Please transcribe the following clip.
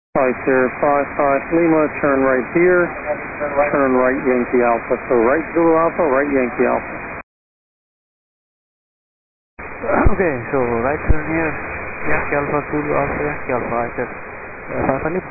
Hi, Sierra 55 Lima, turn right here, turn right Yankee Alpha. So right Zulu Alpha, right Yankee Alpha. Okay, so right turn here, Yankee Alpha, Zulu Alpha, Yankee Alpha. I said 5